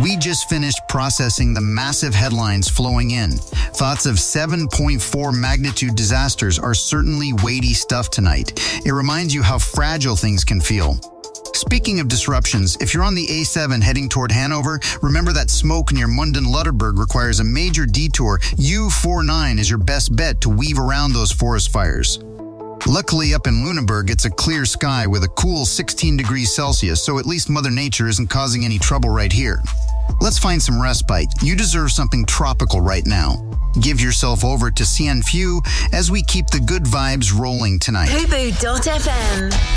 We just finished processing the massive headlines flowing in. Thoughts of 7.4 magnitude disasters are certainly weighty stuff tonight. It reminds you how fragile things can feel. Speaking of disruptions, if you're on the A7 heading toward Hanover, remember that smoke near Munden-Lutterberg requires a major detour. U49 is your best bet to weave around those forest fires. Luckily, up in Lüneburg, it's a clear sky with a cool 16 degrees Celsius, so at least Mother Nature isn't causing any trouble right here. Let's find some respite. You deserve something tropical right now. Give yourself over to Cienfuegos as we keep the good vibes rolling tonight. Fubu.fm